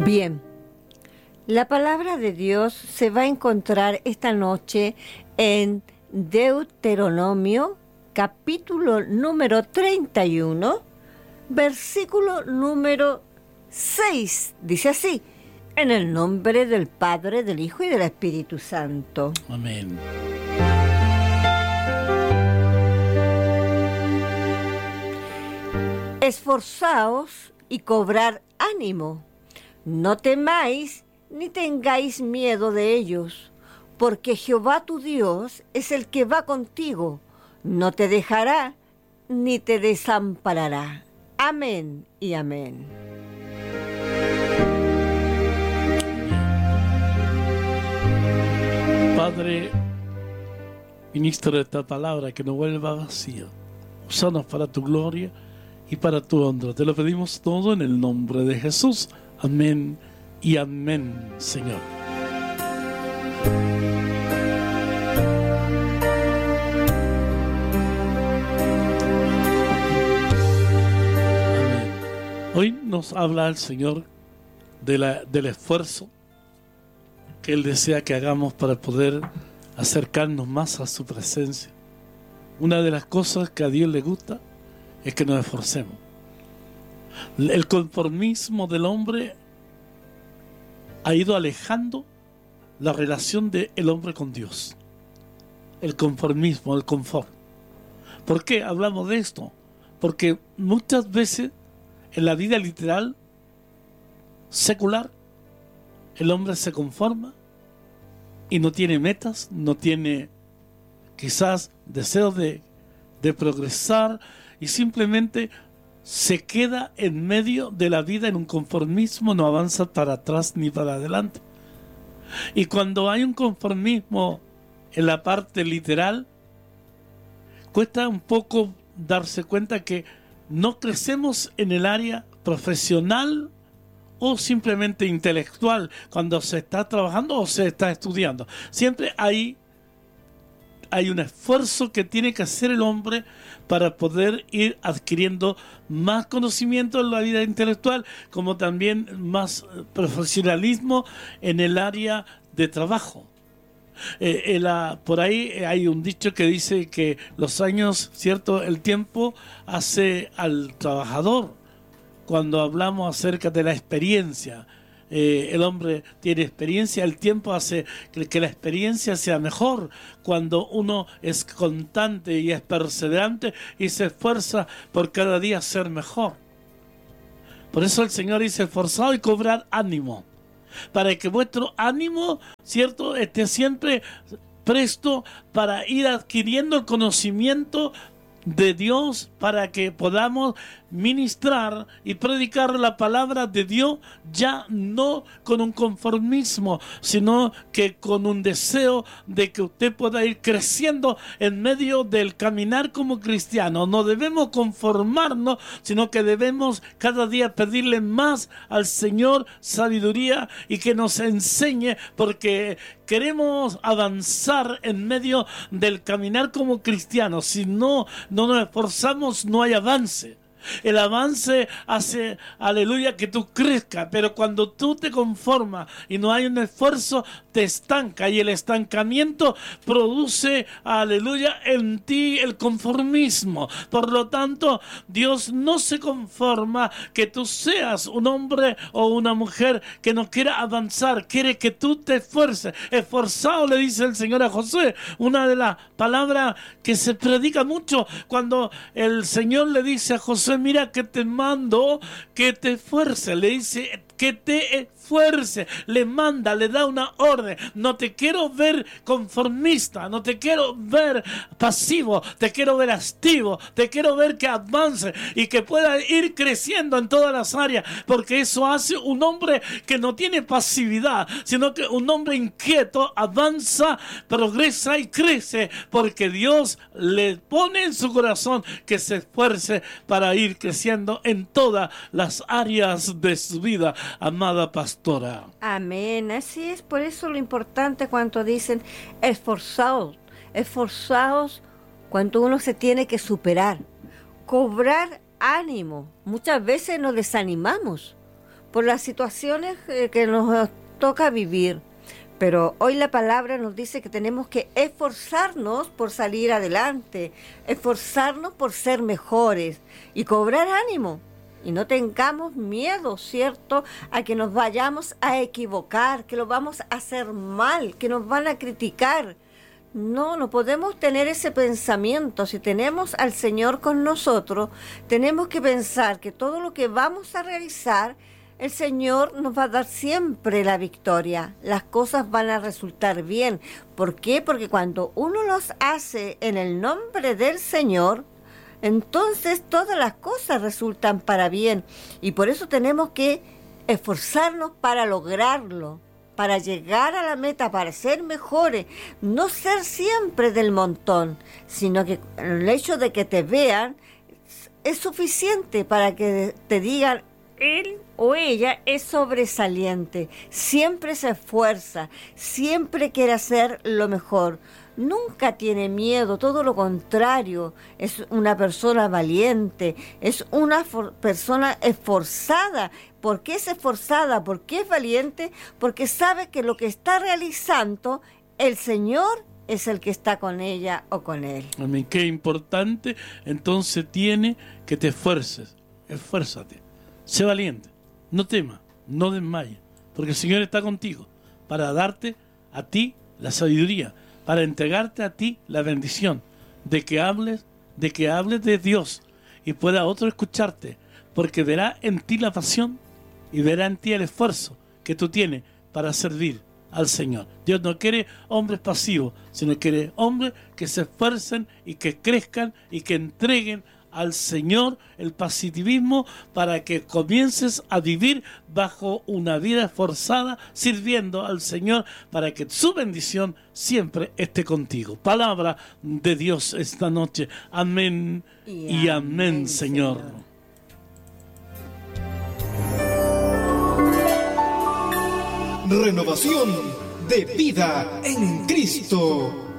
Bien, la palabra de Dios se va a encontrar esta noche en Deuteronomio, capítulo número 31, versículo número 6. Dice así: en el nombre del Padre, del Hijo y del Espíritu Santo. Amén. Esforzaos y cobrad ánimo. No temáis ni tengáis miedo de ellos, porque Jehová tu Dios es el que va contigo. No te dejará ni te desamparará. Amén y amén. Padre, ministro de esta palabra, que no vuelva vacío. Úsanos para tu gloria y para tu honra. Te lo pedimos todo en el nombre de Jesús. Amén y amén, Señor. Amén. Hoy nos habla el Señor del esfuerzo que Él desea que hagamos para poder acercarnos más a su presencia. Una de las cosas que a Dios le gusta es que nos esforcemos. El conformismo del hombre ha ido alejando la relación del hombre con Dios. El conformismo, el confort. ¿Por qué hablamos de esto? Porque muchas veces en la vida literal, secular, el hombre se conforma y no tiene metas, no tiene quizás deseos de progresar, y simplemente se queda en medio de la vida en un conformismo, no avanza para atrás ni para adelante. Y cuando hay un conformismo en la parte literal, cuesta un poco darse cuenta que no crecemos en el área profesional o simplemente intelectual cuando se está trabajando o se está estudiando. Siempre hay un esfuerzo que tiene que hacer el hombre para poder ir adquiriendo más conocimiento en la vida intelectual, como también más profesionalismo en el área de trabajo. Por ahí hay un dicho que dice que los años, ¿cierto?, el tiempo hace al trabajador. Cuando hablamos acerca de la experiencia, el hombre tiene experiencia, el tiempo hace que la experiencia sea mejor cuando uno es constante y es perseverante y se esfuerza por cada día ser mejor. Por eso el Señor dice: esforzado y cobrad ánimo, para que vuestro ánimo, ¿cierto?, esté siempre presto para ir adquiriendo el conocimiento de Dios, para que podamos ministrar y predicar la palabra de Dios, ya no con un conformismo, sino que con un deseo de que usted pueda ir creciendo en medio del caminar como cristiano. No debemos conformarnos, sino que debemos cada día pedirle más al Señor sabiduría y que nos enseñe, porque queremos avanzar en medio del caminar como cristianos. Si no nos esforzamos, no hay avance. El avance hace, aleluya, que tú crezcas, pero cuando tú te conformas y no hay un esfuerzo, te estanca, y el estancamiento produce, aleluya, en ti el conformismo. Por lo tanto, Dios no se conforma que tú seas un hombre o una mujer que no quiera avanzar, quiere que tú te esfuerces. Esforzado, le dice el Señor a Josué, una de las palabras que se predica mucho cuando el Señor le dice a Josué: mira que te mando que te esfuerces. Le dice que te esfuerce, le manda, le da una orden. No te quiero ver conformista, no te quiero ver pasivo, te quiero ver activo, te quiero ver que avance y que pueda ir creciendo en todas las áreas, porque eso hace un hombre que no tiene pasividad, sino que un hombre inquieto avanza, progresa y crece, porque Dios le pone en su corazón que se esfuerce para ir creciendo en todas las áreas de su vida, amada pastora. Amén, así es. Por eso lo importante cuando dicen esforzaos, esforzaos, cuando uno se tiene que superar, cobrar ánimo. Muchas veces nos desanimamos por las situaciones que nos toca vivir. Pero hoy la palabra nos dice que tenemos que esforzarnos por salir adelante, esforzarnos por ser mejores y cobrar ánimo. Y no tengamos miedo, ¿cierto?, a que nos vayamos a equivocar, que lo vamos a hacer mal, que nos van a criticar. No podemos tener ese pensamiento. Si tenemos al Señor con nosotros, tenemos que pensar que todo lo que vamos a realizar, el Señor nos va a dar siempre la victoria. Las cosas van a resultar bien. ¿Por qué? Porque cuando uno los hace en el nombre del Señor, entonces todas las cosas resultan para bien. Y por eso tenemos que esforzarnos para lograrlo, para llegar a la meta, para ser mejores, no ser siempre del montón, sino que el hecho de que te vean es suficiente para que te digan: él o ella es sobresaliente, siempre se esfuerza, siempre quiere hacer lo mejor, nunca tiene miedo, todo lo contrario, es una persona valiente, es una persona esforzada. ¿Por qué es esforzada? ¿Por qué es valiente? Porque sabe que lo que está realizando, el Señor es el que está con ella o con él. Amén. Qué importante, entonces tiene que te esfuerces, esfuérzate, sé valiente, no temas, no desmayes, porque el Señor está contigo para darte a ti la sabiduría, para entregarte a ti la bendición de que hables de Dios y pueda otro escucharte, porque verá en ti la pasión y verá en ti el esfuerzo que tú tienes para servir al Señor. Dios no quiere hombres pasivos, sino quiere hombres que se esfuercen y que crezcan y que entreguen al Señor el positivismo para que comiences a vivir bajo una vida esforzada, sirviendo al Señor para que su bendición siempre esté contigo. Palabra de Dios esta noche. Amén y amén, Señor. Renovación de vida en Cristo.